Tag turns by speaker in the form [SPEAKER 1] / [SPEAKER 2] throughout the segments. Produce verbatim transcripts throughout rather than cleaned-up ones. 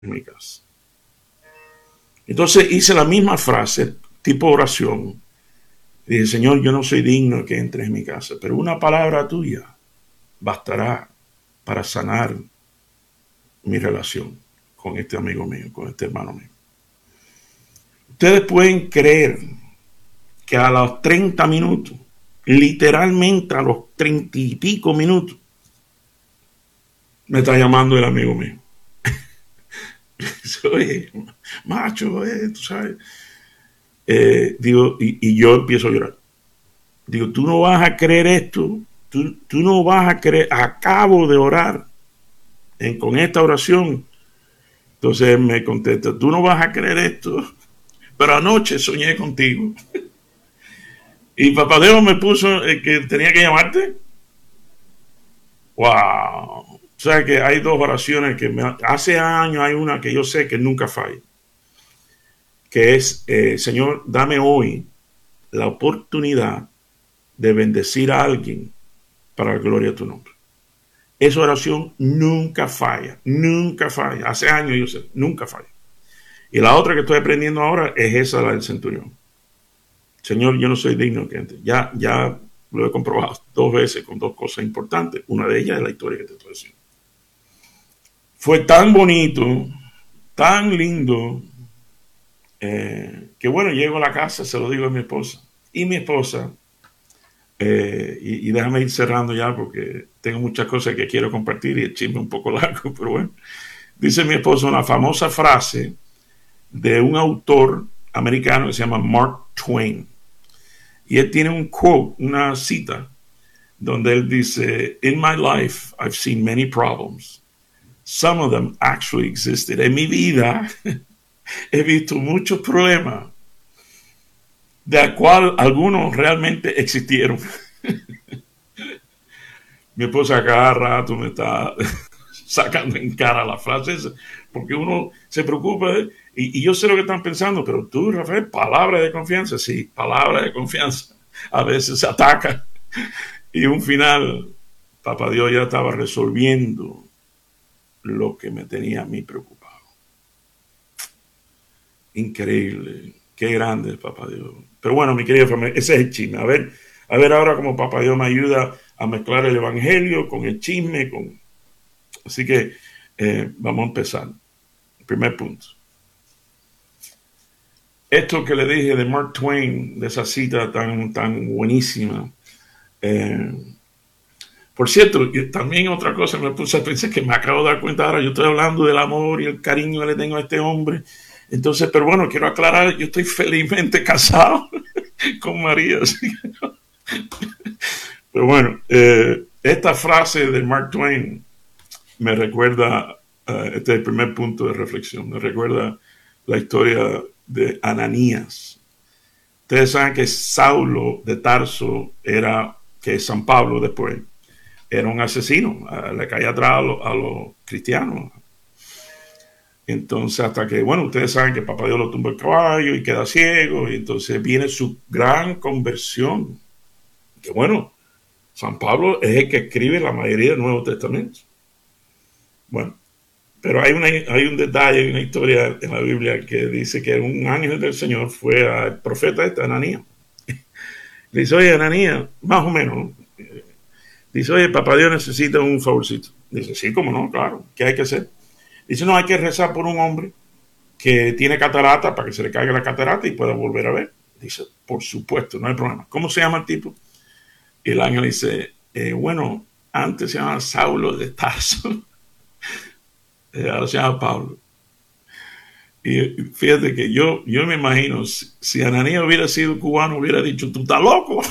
[SPEAKER 1] en mi casa. Entonces hice la misma frase, tipo oración. Dije, Señor, yo no soy digno de que entres en mi casa, pero una palabra tuya bastará para sanar mi relación con este amigo mío, con este hermano mío. Ustedes pueden creer que a los treinta minutos, literalmente a los treinta y pico minutos, me está llamando el amigo mío. Oye, macho, eh, tú sabes. Eh, digo, y, y yo empiezo a llorar. Digo, tú no vas a creer esto, tú, tú no vas a creer, acabo de orar en, con esta oración. Entonces él me contesta, tú no vas a creer esto, pero anoche soñé contigo. Y Papá Dios me puso eh, que tenía que llamarte. Wow. O sea que hay dos oraciones que me, hace años hay una que yo sé que nunca falla, que es, eh, Señor, dame hoy la oportunidad de bendecir a alguien para la gloria de tu nombre. Esa oración nunca falla, nunca falla. Hace años yo sé, nunca falla. Y la otra que estoy aprendiendo ahora es esa, la del centurión. Señor, yo no soy digno que entre. Ya, ya lo he comprobado dos veces con dos cosas importantes. Una de ellas es la historia que te estoy diciendo. Fue tan bonito, tan lindo, eh, que bueno, llego a la casa, se lo digo a mi esposa. Y mi esposa, eh, y, y déjame ir cerrando ya porque tengo muchas cosas que quiero compartir y el chisme es un poco largo, pero bueno. Dice mi esposa una famosa frase de un autor americano que se llama Mark Twain. Y él tiene un quote, una cita, donde él dice, in my life, I've seen many problems. Some of them actually existed. En mi vida he visto muchos problemas, de los cuales algunos realmente existieron. Mi esposa cada rato me está sacando en cara las frases, porque uno se preocupa, y, y yo sé lo que están pensando, pero tú, Rafael, palabra de confianza, sí, palabra de confianza, a veces se ataca, y un final, Papá Dios ya estaba resolviendo lo que me tenía a mí preocupado. Increíble, qué grande es Papá Dios. Pero bueno, mi querida familia, ese es el chisme. A ver, a ver ahora cómo Papá Dios me ayuda a mezclar el evangelio con el chisme, con... Así que eh, vamos a empezar. El primer punto. Esto que le dije de Mark Twain, de esa cita tan, tan buenísima. Eh, por cierto, también otra cosa me puse a pensar que me acabo de dar cuenta ahora, yo estoy hablando del amor y el cariño que le tengo a este hombre. Entonces, pero bueno, quiero aclarar, yo estoy felizmente casado con María. ¿Sí? Pero bueno, eh, esta frase de Mark Twain me recuerda, uh, este es el primer punto de reflexión, me recuerda la historia de Ananías. Ustedes saben que Saulo de Tarso era, que San Pablo después, era un asesino, uh, le caía atrás a, lo, a los cristianos. Entonces, hasta que, bueno, ustedes saben que Papá Dios lo tumba el caballo y queda ciego, y entonces viene su gran conversión. Que bueno, San Pablo es el que escribe la mayoría del Nuevo Testamento. Bueno, pero hay, una, hay un detalle, hay una historia en la Biblia que dice que un ángel del Señor fue al profeta este, Ananías. Le dice, oye, Ananías, más o menos, dice, oye, Papá Dios necesita un favorcito. Dice, sí, cómo no, claro, ¿qué hay que hacer? Dice, no, hay que rezar por un hombre que tiene catarata para que se le caiga la catarata y pueda volver a ver. Dice, por supuesto, no hay problema. ¿Cómo se llama el tipo? Y el ángel dice, eh, bueno, antes se llamaba Saulo de Tarso, eh, ahora se llama Pablo. Y fíjate que yo, yo me imagino, si, si Ananías hubiera sido cubano, hubiera dicho, tú estás loco.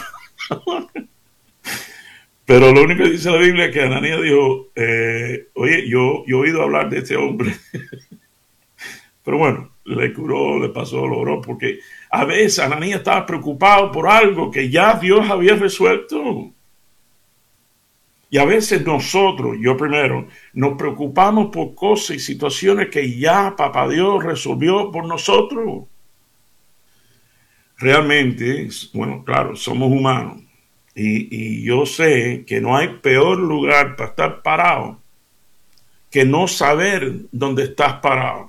[SPEAKER 1] Pero lo único que dice la Biblia es que Ananías dijo, eh, oye, yo, yo he oído hablar de este hombre. Pero bueno, le curó, le pasó, lo oró, porque a veces Ananías estaba preocupado por algo que ya Dios había resuelto. Y a veces nosotros, yo primero, nos preocupamos por cosas y situaciones que ya Papá Dios resolvió por nosotros. Realmente, bueno, claro, somos humanos. Y, y yo sé que no hay peor lugar para estar parado que no saber dónde estás parado.